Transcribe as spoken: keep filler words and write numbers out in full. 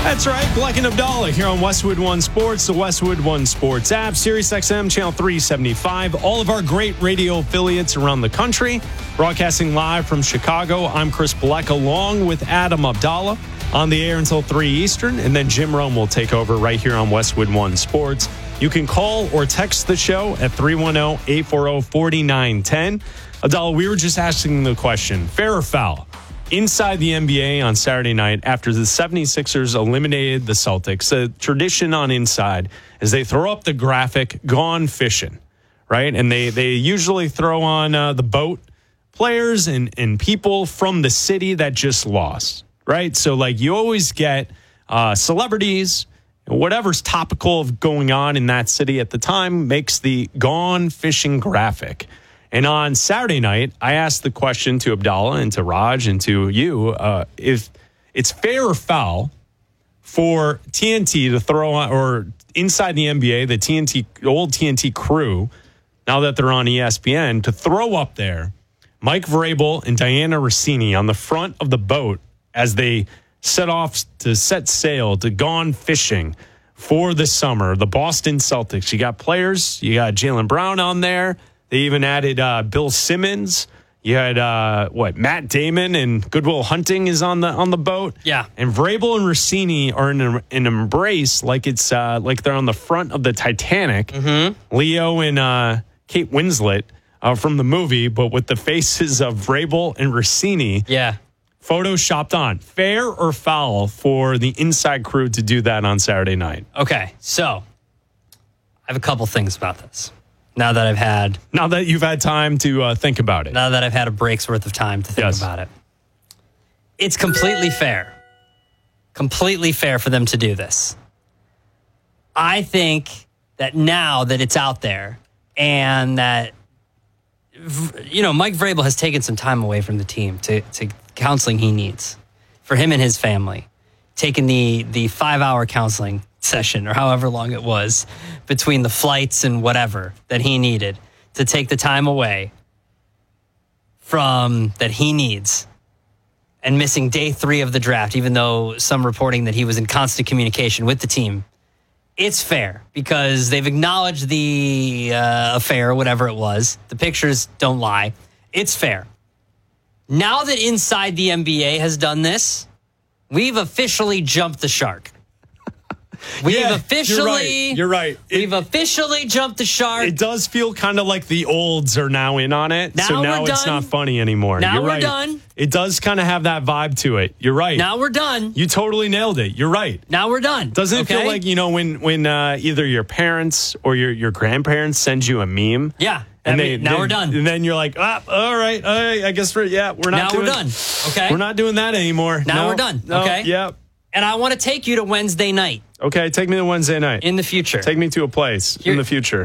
That's right, Bleck and Abdallah here on Westwood One Sports, the Westwood One Sports app, Sirius X M, channel three seventy-five, all of our great radio affiliates around the country, broadcasting live from Chicago. I'm Chris Bleck along with Adam Abdallah on the air until three Eastern, and then Jim Rome will take over right here on Westwood One Sports. You can call or text the show at three one zero, eight four zero, four nine one zero. Abdallah, we were just asking the question, fair or foul? Inside the N B A on Saturday night, after the seventy-sixers eliminated the Celtics, the tradition on Inside is they throw up the graphic, gone fishing, right? And they, they usually throw on uh, the boat players and, and people from the city that just lost, right? So, like, you always get uh, celebrities, whatever's topical of going on in that city at the time makes the gone fishing graphic. And on Saturday night, I asked the question to Abdallah and to Raj and to you, uh, if it's fair or foul for T N T to throw on, or inside the N B A, the T N T, old T N T crew, now that they're on E S P N, to throw up there Mike Vrabel and Diana Rossini on the front of the boat as they set off to set sail to gone fishing for the summer. The Boston Celtics. You got players. You got Jaylen Brown on there. They even added uh, Bill Simmons. You had uh, what Matt Damon and Goodwill Hunting is on the on the boat. Yeah, and Vrabel and Rossini are in an embrace like it's uh, like they're on the front of the Titanic. Mm-hmm. Leo and uh, Kate Winslet uh, from the movie, but with the faces of Vrabel and Rossini. Yeah, photoshopped on. Fair or foul for the Inside crew to do that on Saturday night? Okay, so I have a couple things about this. Now that I've had... Now that you've had time to uh, think about it. Now that I've had a break's worth of time to think yes. about it. It's completely fair. Completely fair for them to do this. I think that now that it's out there and that, you know, Mike Vrabel has taken some time away from the team to, to counseling he needs for him and his family. Taking the, the five-hour counseling session or however long it was between the flights and whatever that he needed to take the time away from that he needs and missing day three of the draft, even though some reporting that he was in constant communication with the team. It's fair because they've acknowledged the uh, affair, whatever it was. The pictures don't lie. It's fair. Now that Inside the N B A has done this, we've officially jumped the shark. We've yeah, officially, you're right. You're right. It, we've officially jumped the shark. It does feel kind of like the olds are now in on it. Now so now we're it's done. not funny anymore. Now you're we're right. done. It does kind of have that vibe to it. You're right. Now we're done. You totally nailed it. You're right. Now we're done. Doesn't it okay? feel like, you know, when when uh, either your parents or your, your grandparents send you a meme? Yeah. And I they, mean, now they, we're done. And then you're like, ah, all right, all right, I guess we're, yeah, we're not now doing we're done. Okay. We're not doing that anymore. Now no, we're done. No, okay. Yeah. And I want to take you to Wednesday night. Okay, take me to Wednesday night. In the future. Take me to a place Here, in the future.